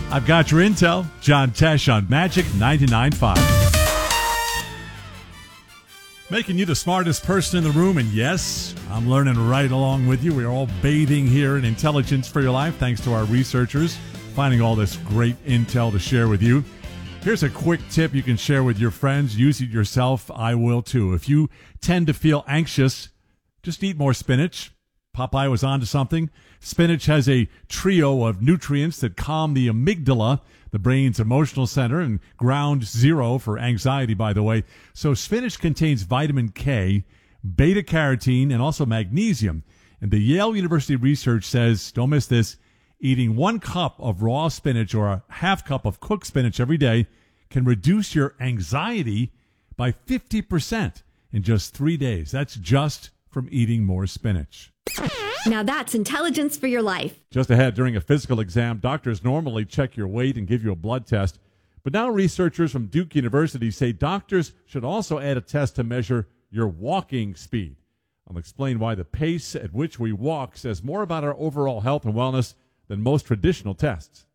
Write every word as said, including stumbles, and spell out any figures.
I've got your intel. John Tesh on Magic ninety-nine point five. Making you the smartest person in the room, and yes, I'm learning right along with you. We're all bathing here in intelligence for your life, thanks to our researchers finding all this great intel to share with you. Here's a quick tip you can share with your friends. Use it yourself. I will too. If you tend to feel anxious, just eat more spinach. Popeye was onto something. Spinach has a trio of nutrients that calm the amygdala, the brain's emotional center, and ground zero for anxiety, by the way. So spinach contains vitamin K, beta-carotene, and also magnesium. And the Yale University research says, don't miss this, eating one cup of raw spinach or a half cup of cooked spinach every day can reduce your anxiety by fifty percent in just three days. That's just from eating more spinach. Now that's intelligence for your life. Just ahead, during a physical exam, doctors normally check your weight and give you a blood test. But now researchers from Duke University say doctors should also add a test to measure your walking speed. I'll explain why the pace at which we walk says more about our overall health and wellness than most traditional tests.